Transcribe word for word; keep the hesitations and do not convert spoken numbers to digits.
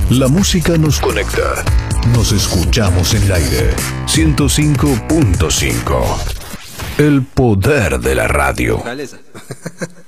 La música nos conecta. Nos escuchamos en el aire. ciento cinco punto cinco. El poder de la radio. Dale esa.